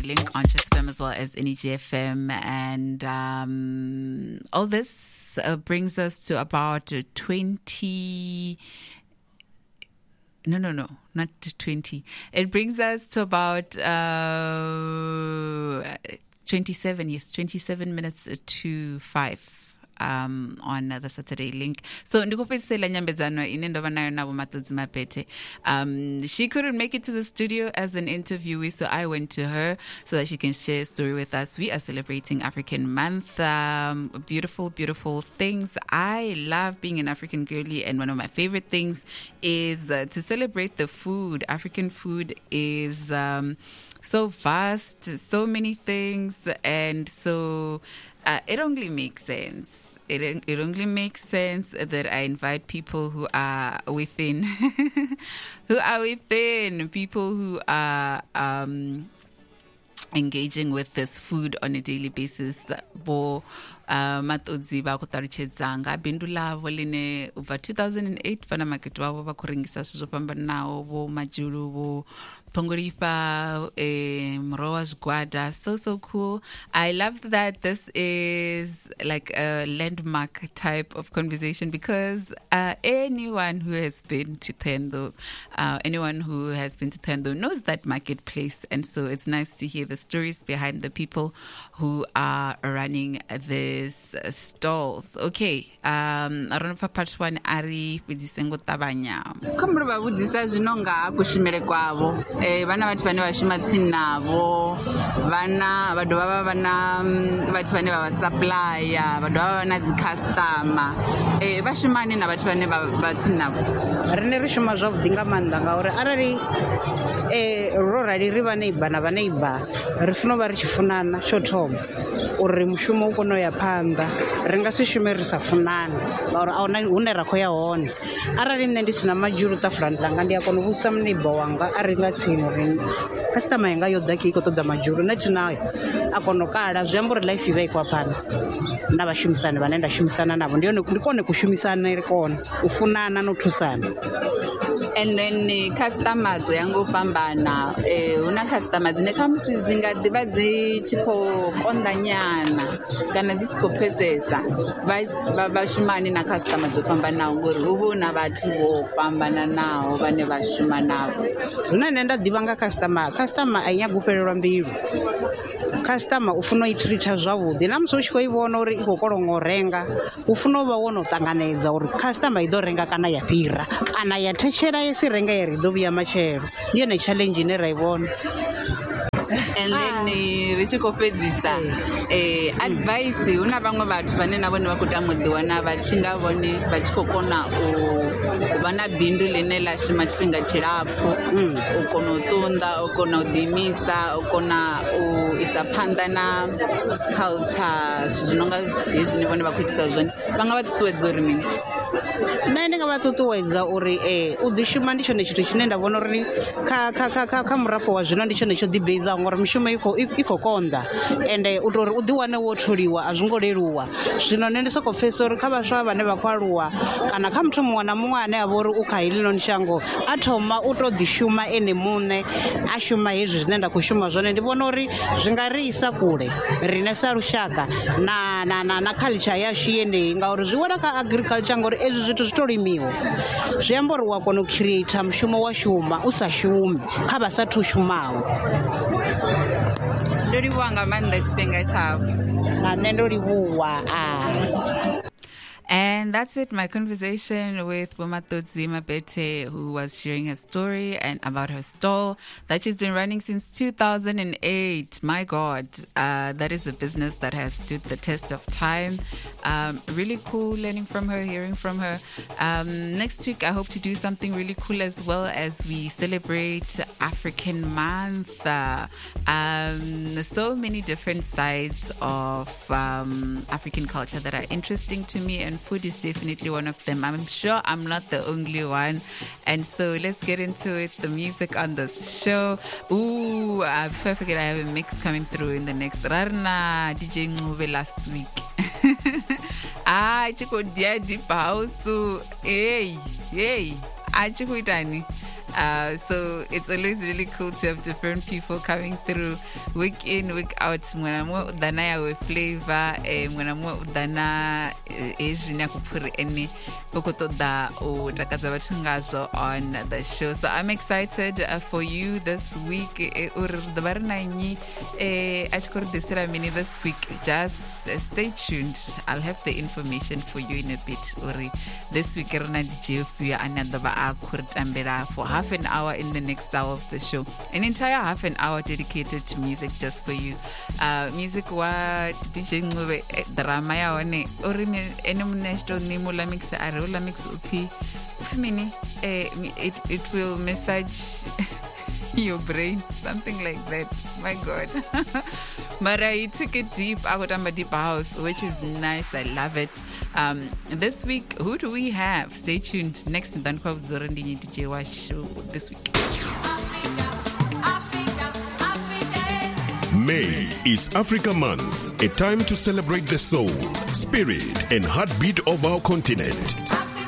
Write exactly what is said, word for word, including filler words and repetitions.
link on Chess F M as well as N E G F M. And um, all this uh, brings us to about twenty... No, no, no, not twenty. It brings us to about uh, twenty-seven, yes, twenty-seven minutes to five. Um, on uh, the Saturday link. So ndikupedzisela nyambedzano ine ndova nayo navo Matodzi Mapete. Um, she couldn't make it to the studio as an interviewee, so I went to her so that she can share a story with us. We are celebrating African Month. Um, beautiful, beautiful things. I love being an African girly, and one of my favorite things is uh, to celebrate the food. African food is um, so vast, so many things, and so uh, it only makes sense. It it only makes sense that I invite people who are within, who are within, people who are um, engaging with this food on a daily basis. Bo Matodzi va kutaruchedzanga bindu lavo line over two thousand eight vana makete vavo va kuringisa swilo pambanawo vo majulu vo Pongoripa, eh, Mroa Gwada, so, so cool. I love that this is like a landmark type of conversation because uh, anyone who has been to Tendo, uh, anyone who has been to Tendo knows that marketplace. And so it's nice to hear the stories behind the people who are running these stalls. Okay, um, I don't know if part one Ari Vidisengo Tabanya. Kamruba Budisa Zinonga, Kushimere Kwavo. Vana vati vane vashimatsini navo vana vadu vava vana vati vane vava supplier vadu vava vana dzicustomer eh vashimani na vati vane vatsini navo rine rishuma zvavhuḓi nga maanḓa ngauri arali eh ro rali ri vha neighbor na vha neighbor ri funa vha ri tshifunana tsho thoma uri mushumo u kone u ya phanḓa ri nga si shume ri sa funani ngauri ahuna hune ra khou ya hone arali nṋe ndi sina madzhulu ṱafulani ḽanga ndi a kona u vhudzisa muneighbor wanga a ri nga tsini uri customer yanga yo ḓa ke i khou ṱoḓa madzhulu neti nayo a kona u kala zwi amba uri life i vha i khou ya phanḓa na vhashumisani vhane nda shumisana navho ndi kone kushumisana ri kone u funana na u thusana. And then uh, customers yango pambana eh una customers ne khamusi dzinga ḓivha dzi tshi khou konḓa nyana kana dzi tshi khou pfesesa vha vhashumani na customers dzo fhambanaho ngori hu vha na vhathu vho fhambananaho vhane vha shuma navho. Zwine nṋe nda ḓivha nga customer customer a nyagi u fhelelwa mbilu. Customer u funa u i treata zwavhuḓi na musi u tshi khou i vhona uri i khou kolonga u renga u funa u vha wo no ṱanganedza uri customer i ḓo renga kana ya fhira kana ya thetshelesa si renga ya ri ḓo vhuya matshelo ndi yone challenge ine ra i vhona. And then ri tshi khou fhedzisa eh advice hu na vhaṅwe vhathu vhane na vhone vha khou tama u ḓiwana vha tshi nga vhone vha tshi khou kona u vha na bindu ḽine ḽa shuma tshifhinga tshilapfhu u kona u ṱunḓa u kona u ḓiimisa u kona u isa phanḓa na culture zwi no nga hezwi ni vhone vha khou itisa zwone vha nga vha ṱuṱuwedza uri mini? Nṋe ndi nga vha ṱuṱuwedza uri eh u ḓishuma ndi tshone tshithu tshine nda vhona uri kha kha kha kha murafho wa zwino ndi tshone tsho ḓibeizaho ngori mishumo i khou i khou konḓa ende u tori u ḓiwane wo tholiwa a zwi ngo leluwa. Zwino nṋe ndi sokou pfhesesa uri kha vhaswa vhane vha khou aluwa kana kha muthu muṅwe na muṅwe ane a vha uri u kha heḽinoni shango a thoma u tou ḓishuma ene muṋe a shuma hezwi zwine nda khou shuma zwone ndi vhona uri zwi nga ri isa kule riṋe sa lushaka na na na culture yashu yeneyi ngauri zwi wela kha agriculture ngori ezwi zwithu zwi to limiwa zwi amba uri wa kona u create mushumo wa shuma u sa shumi kha vha sathu shumaho. Ndo livhuwa nga maanḓa tshifhinga tshavho na nṋe ndo livhuwa a. And that's it, my conversation with Matodzi Mapete, who was sharing her story and about her stall that she's been running since two thousand eight. My God, uh, that is a business that has stood the test of time. Um, really cool learning from her, hearing from her. Um, next week, I hope to do something really cool as well as we celebrate African Month. Uh, um, so many different sides of um, African culture that are interesting to me, and food is definitely one of them. I'm sure I'm not the only one. And so let's get into it. The music on this show. Ooh, uh, before I forget, I have a mix coming through in the next. Rarna D J Ngube last week. Ah, chiko dia deep house. Hey, hey. Ah, chiko itani. Uh, so it's always really cool to have different people coming through week in, week out. Mwenamwe udana yawe flavor, mwenamwe udana ejina kupuri eni kokoto da o takaza batungazo on the show. So I'm excited uh, for you this week. Ur the barna inyi achkor desira mini this week. Just uh, stay tuned. I'll have the information for you in a bit. Uri this week rana D J Fuya another ba akurtambera for half an hour in the next hour of the show. An entire half an hour dedicated to music just for you. Uh, music wa D J Ngube drama ya one uri ene muneshto ni mula mix arola mix upi mini eh, it it will massage your brain, something like that. My God. But I took it deep. I got on a deep house, which is nice. I love it. Um, this week, who do we have? Stay tuned. Next in Danko Zorandini D J Wash show this week. May is Africa Month, a time to celebrate the soul, spirit, and heartbeat of our continent.